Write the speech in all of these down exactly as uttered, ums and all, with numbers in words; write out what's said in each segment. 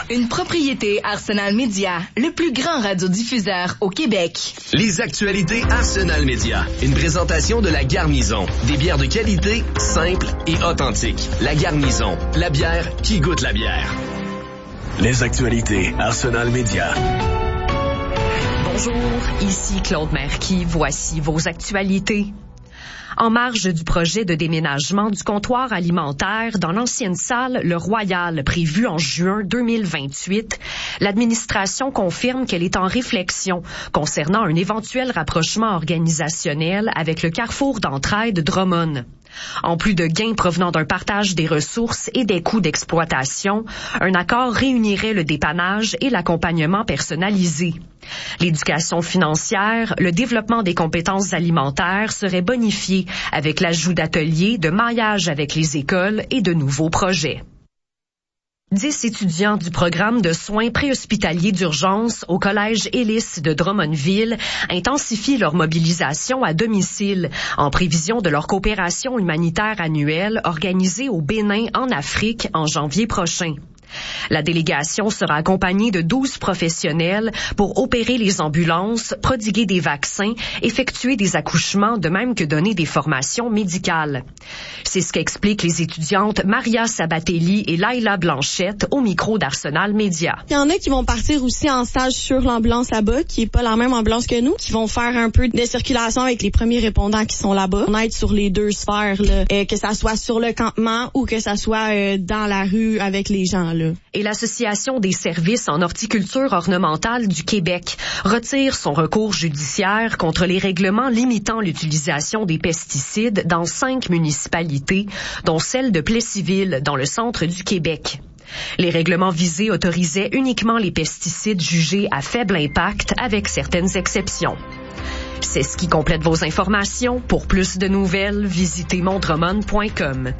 Une propriété Arsenal Média, le plus grand radiodiffuseur au Québec. Les actualités Arsenal Média. Une présentation de La Garnison. Des bières de qualité, simples et authentiques. La Garnison, la bière qui goûte la bière. Les actualités Arsenal Média. Bonjour, ici Claude Merqui. Voici vos actualités. En marge du projet de déménagement du comptoir alimentaire dans l'ancienne salle Le Royal prévu en juin deux mille vingt-huit, l'administration confirme qu'elle est en réflexion concernant un éventuel rapprochement organisationnel avec le Carrefour d'entraide Drummond. En plus de gains provenant d'un partage des ressources et des coûts d'exploitation, un accord réunirait le dépannage et l'accompagnement personnalisé. L'éducation financière, le développement des compétences alimentaires seraient bonifiés avec l'ajout d'ateliers, de maillage avec les écoles et de nouveaux projets. Dix étudiants du programme de soins préhospitaliers d'urgence au Collège Ellis de Drummondville intensifient leur mobilisation à domicile en prévision de leur coopération humanitaire annuelle organisée au Bénin en Afrique en janvier prochain. La délégation sera accompagnée de douze professionnels pour opérer les ambulances, prodiguer des vaccins, effectuer des accouchements, de même que donner des formations médicales. C'est ce qu'expliquent les étudiantes Maria Sabatelli et Laila Blanchette au micro d'Arsenal Média. Il y en a qui vont partir aussi en stage sur l'ambulance là-bas, qui est pas la même ambulance que nous, qui vont faire un peu de circulation avec les premiers répondants qui sont là-bas. On aide sur les deux sphères, là, euh, que ça soit sur le campement ou que ça soit euh, dans la rue avec les gens, là. Et l'Association des services en horticulture ornementale du Québec retire son recours judiciaire contre les règlements limitant l'utilisation des pesticides dans cinq municipalités, dont celle de Plessisville, dans le centre du Québec. Les règlements visés autorisaient uniquement les pesticides jugés à faible impact, avec certaines exceptions. C'est ce qui complète vos informations. Pour plus de nouvelles, visitez mondromon point com.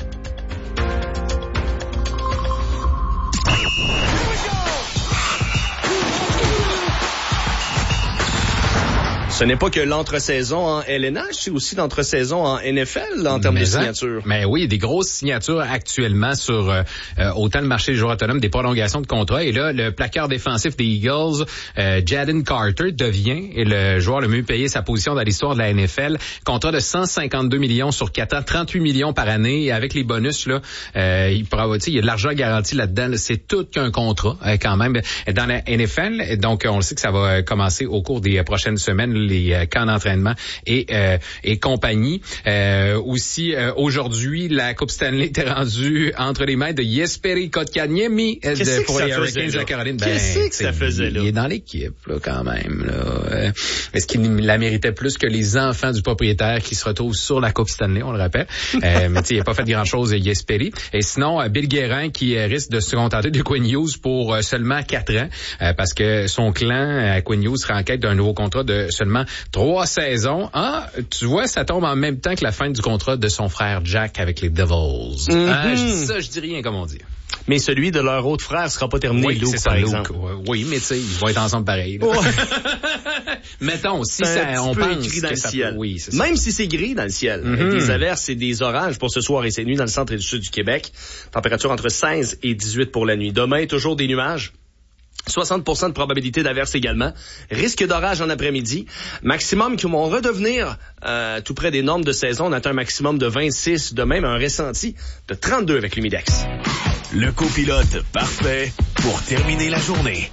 Ce n'est pas que l'entre-saison en L N H, c'est aussi l'entre-saison en N F L en termes mais de signatures. Mais oui, il y a des grosses signatures actuellement sur euh, autant le marché des joueurs autonomes, des prolongations de contrats. Et là, le plaqueur défensif des Eagles, euh, Jalen Carter, devient le joueur le mieux payé, sa position dans l'histoire de la N F L. Contrat de cent cinquante-deux millions sur quatre ans, trente-huit millions par année. Et avec les bonus, là, euh, il, pourra, il y a de l'argent garanti là-dedans. Là, c'est tout qu'un contrat euh, quand même dans la N F L. Donc, on le sait que ça va commencer au cours des prochaines semaines, les camps d'entraînement et euh, et compagnie. Euh, aussi, euh, aujourd'hui, la Coupe Stanley était rendue entre les mains de Jesperi Kotkaniemi de, pour les Hurricanes de la Caroline. Ben, Qu'est-ce que ça faisait là? Il est dans l'équipe, là, quand même. Là. Est-ce qu'il la méritait plus que les enfants du propriétaire qui se retrouvent sur la Coupe Stanley, on le rappelle? euh, mais il n'a pas fait grand-chose, Jesperi. Et sinon, Bill Guérin qui risque de se contenter de Quinn Hughes pour euh, seulement quatre ans, euh, parce que son clan à Quinn Hughes sera en quête d'un nouveau contrat de seulement trois saisons. Ah, tu vois, ça tombe en même temps que la fin du contrat de son frère Jack avec les Devils. Mm-hmm. Ah, je dis ça, je dis rien, comme on dit. Mais celui de leur autre frère sera pas terminé, oui, Luke, c'est par ça, exemple. Luke. Oui, mais tu sais, ils vont être ensemble pareil. Là. Ouais. Mettons, si c'est ça, on peu pense écrit dans que le ça ciel. Peut, oui, c'est ça. Même si c'est gris dans le ciel, mm-hmm. avec des averses et des orages pour ce soir et cette nuit dans le centre et le sud du Québec. Température entre seize et dix-huit pour la nuit. Demain, toujours des nuages. soixante pour cent de probabilité d'averse également. Risque d'orage en après-midi. Maximum qui vont redevenir euh, tout près des normes de saison. On atteint un maximum de vingt-six, de même un ressenti de trente-deux avec l'humidex. Le copilote parfait pour terminer la journée.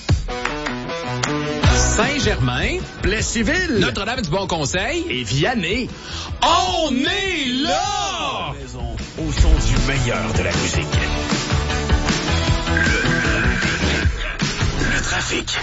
Saint-Germain, Plessisville, Notre-Dame du Bon Conseil et Vianney. On est là! Maison au son du meilleur de la musique. Le, le trafic.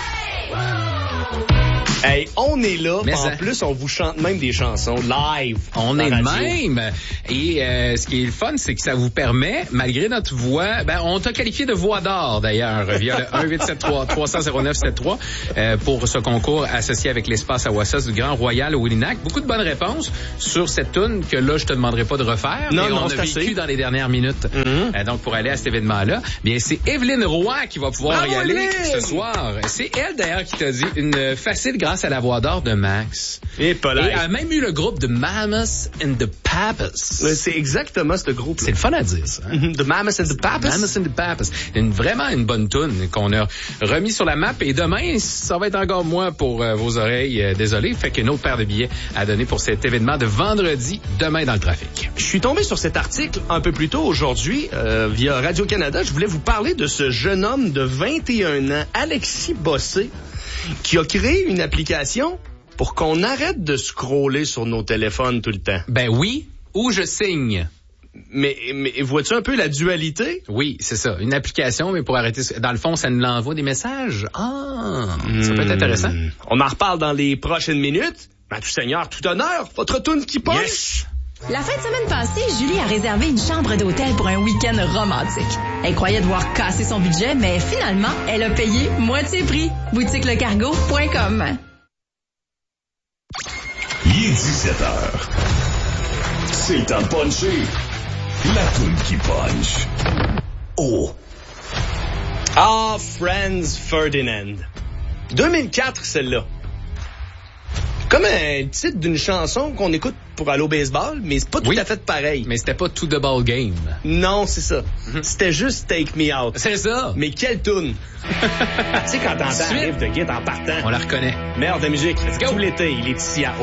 Hey, on est là. Mais en ça... plus, on vous chante même des chansons live. On est même. Et euh, ce qui est le fun, c'est que ça vous permet, malgré notre voix, ben on t'a qualifié de voix d'or d'ailleurs via le un huit sept trois trois zéro zéro neuf sept trois euh, pour ce concours associé avec l'espace Awassas du Grand Royal au Willinac. Beaucoup de bonnes réponses sur cette toune que là je te demanderai pas de refaire, non, mais non, on a vécu assez dans les dernières minutes. Mm-hmm. Euh, donc pour aller à cet événement-là, bien c'est Evelyne Roy qui va pouvoir Bravo, y aller Evelyne! Ce soir. C'est elle d'ailleurs qui t'a dit une facile grande grâce à la voix d'or de Max. Et pas là. Et a même eu le groupe de Mamas and the Papas. C'est exactement ce groupe. C'est le fun à dire, ça. Hein? The Mamas and the Papas. Mamas and the Papas. Une, vraiment une bonne toune qu'on a remis sur la map. Et demain, ça va être encore moins pour euh, vos oreilles. Euh, désolé. Fait qu'une autre paire de billets à donner pour cet événement de vendredi, demain dans le trafic. Je suis tombé sur cet article un peu plus tôt aujourd'hui euh, via Radio-Canada. Je voulais vous parler de ce jeune homme de vingt et un ans, Alexis Bossé, qui a créé une application pour qu'on arrête de scroller sur nos téléphones tout le temps. Ben oui, ou je signe. Mais, mais vois-tu un peu la dualité? Oui, c'est ça. Une application, mais pour arrêter... Dans le fond, ça nous l'envoie des messages. Ah, mmh. Ça peut être intéressant. On en reparle dans les prochaines minutes. Ben, tout seigneur, tout honneur, votre toune qui punch! Yes. La fin de semaine passée, Julie a réservé une chambre d'hôtel pour un week-end romantique. Elle croyait devoir casser son budget, mais finalement, elle a payé moitié prix. boutique le cargo point com. Il est dix-sept heures. C'est le temps de puncher. La toune qui punch. Oh. Ah, Franz Ferdinand. deux mille quatre, celle-là. Comme un titre d'une chanson qu'on écoute pour aller au baseball, mais c'est pas tout oui, à fait pareil. Mais c'était pas To the Ball Game. Non, c'est ça. Mm-hmm. C'était juste Take Me Out. C'est ça. Mais quelle toune. Tu sais, quand t'entends Riff de Git en partant. On la reconnaît. Meilleure de musique. Let's go. Tout l'été, il est ici à